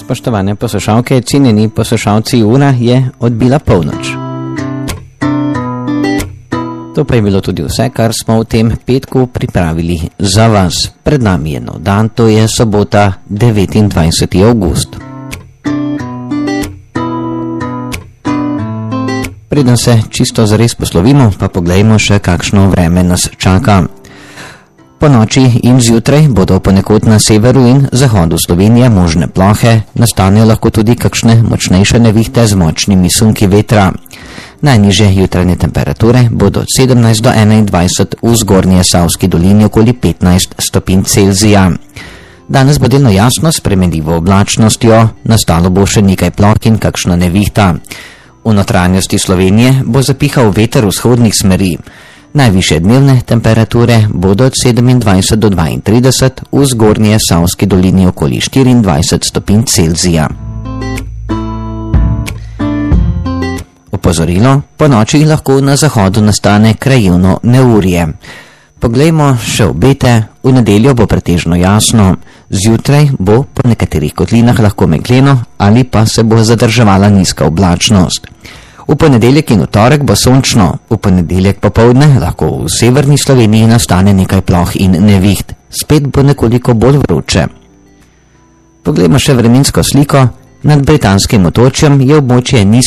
Spoštovane poslušalke, cenjeni poslušalci, ura je odbila polnoč. To pa je bilo tudi vse, kar smo v tem petku pripravili za vas. Pred nami je nov dan, to je sobota 29. avgust. Preden se čisto zares poslovimo, pa poglejmo še, kakšno vreme nas čaka. Po noči in zjutraj bodo ponekod na severu in zahodu Slovenije možne plohe, nastanejo lahko tudi kakšne močnejše nevihte z močnimi sunki vetra. Najnižje jutranje temperature bodo od 17 do 21, v zgornje Savski dolini okoli 15 stopinj Celzija. Danes bo delno jasno s spremenljivo oblačnostjo, nastalo bo še nekaj ploh in kakšna nevihta. V notranjosti Slovenije bo zapihal veter vzhodnih smeri. Najvišje dnevne temperature bodo od 27 do 32, v zgornje Savski dolini okoli 24 stopinj Celzija. Opozorilo, po noči lahko na zahodu nastane krajevno neurje. Poglejmo še obete. V nedeljo bo pretežno jasno, zjutraj bo po nekaterih kotlinah lahko megleno ali pa se bo zadrževala nizka oblačnost. V ponedeljek in v torek bo sončno, v ponedeljek popoldne lahko v severni Sloveniji nastane nekaj ploh in neviht, spet bo nekoliko bolj vroče. Poglejmo še vremensko sliko. Nad Britanskim otočjem je območje nizke